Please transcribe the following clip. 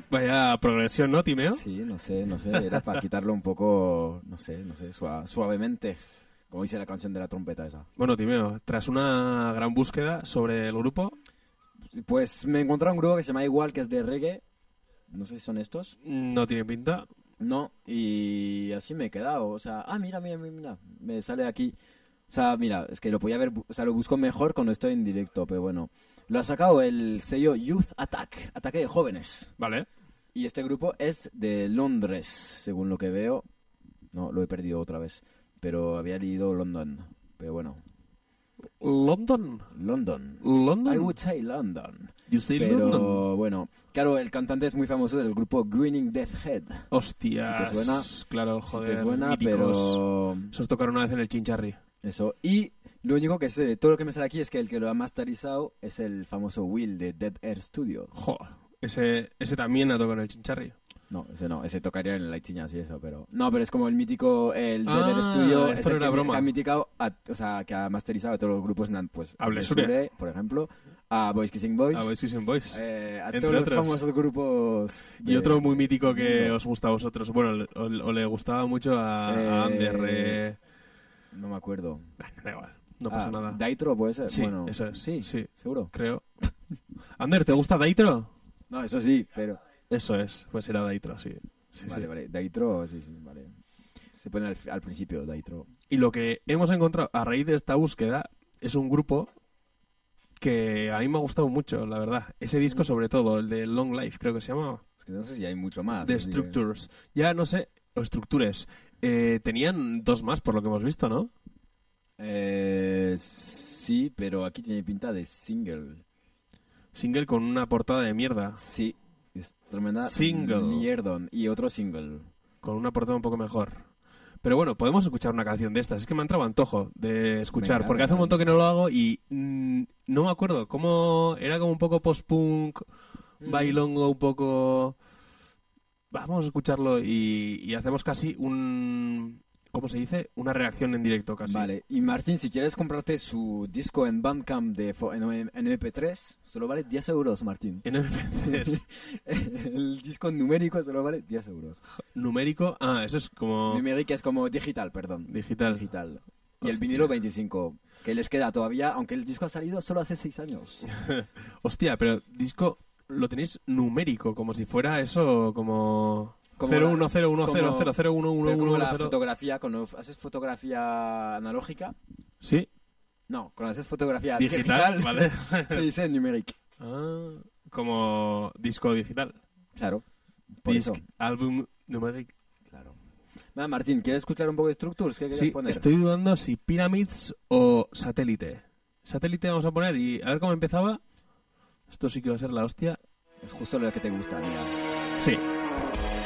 Vaya progresión, ¿no, Timeo? Sí, no sé, era para quitarlo un poco, no sé, suavemente, como dice la canción de la trompeta esa. Bueno, Timeo, tras una gran búsqueda sobre el grupo... Pues me encontré un grupo que se llama igual, que es de reggae, no sé si son estos. No tiene pinta. No, y así me he quedado, o sea, mira, me sale aquí. O sea, mira, es que lo podía ver, o sea, lo busco mejor cuando estoy en directo, pero bueno. Lo ha sacado el sello Youth Attack, ataque de jóvenes. Vale. Y este grupo es de Londres, según lo que veo. No, lo he perdido otra vez, pero había leído London, pero bueno. London. I would say London. You say Pero London. bueno, claro, el cantante es muy famoso del grupo Grinning Death Head. Hostia. Si te suena, claro, joder. si te suena, míticos. pero... Esos tocaron una vez en el Chincharri. Eso. Y lo único que sé, todo lo que me sale aquí es que el que lo ha masterizado es el famoso Will de Dead Air Studio. Joder. Ese también ha tocado en el Chincharri. No, ese tocaría en la Itziñas y eso, pero... No, pero es como el mítico, el Dead Air Studio, esto no era que broma. ha miticado, o sea, que ha masterizado a todos los grupos, pues, A Blessure, Blessure, por ejemplo, a Boys Kissing Boys, A Boys Kissing Boys. a Entre todos los otros. famosos grupos... Y otro muy mítico que del mundo. os gusta a vosotros. Bueno, o le gustaba mucho a Ander. No me acuerdo. Da igual, no pasa nada. Daitro puede ser. Sí, Bueno, eso es. Sí, seguro. Creo. Ander, ¿te gusta Daitro? No, eso sí, pero... Eso es, pues era Daitro, sí. Vale. Daitro, sí, vale. Se pone al principio, Daitro. Y lo que hemos encontrado a raíz de esta búsqueda es un grupo que a mí me ha gustado mucho, la verdad. Ese disco sobre todo, el de Long Life, creo que se llamaba. Es que no sé si hay mucho más. The así que- Structures. Ya no sé, o Structures. Tenían dos más, por lo que hemos visto, ¿no? Sí, pero aquí tiene pinta de single. Single con una portada de mierda. Sí, es tremenda Single. mierdón. Y otro single. Con una portada un poco mejor. Pero bueno, podemos escuchar una canción de estas. Es que me ha entrado antojo de escuchar. Venga, porque hace un montón que no lo hago y no me acuerdo. Cómo era como un poco post-punk, bailongo, un poco... Vamos a escucharlo y hacemos casi un... ¿Cómo se dice? Una reacción en directo casi. Vale, y Martín, si quieres comprarte su disco en Bandcamp en MP3, solo vale 10 euros, Martín. En MP3. El disco numérico solo vale 10 euros. Numérico. Eso es como... Numérico es como digital, perdón. Digital. Y el Hostia. vinilo 25, que les queda todavía, aunque el disco ha salido solo hace 6 años. Hostia, pero disco lo tenéis numérico, como si fuera eso, como... Como 010100011. Pero como la fotografía, cuando haces fotografía analógica, Sí, no, cuando haces fotografía digital, ¿vale? se dice numérico. Como disco digital. Claro. Por Disc, eso. álbum numérico. Claro. Nada, Martín, ¿quieres escuchar un poco de Structures? ¿Qué querías Sí, poner? estoy dudando si Pyramids o Satélite. Satélite vamos a poner y a ver cómo empezaba. Esto sí que va a ser la hostia. Es justo lo que te gusta, mira. Sí.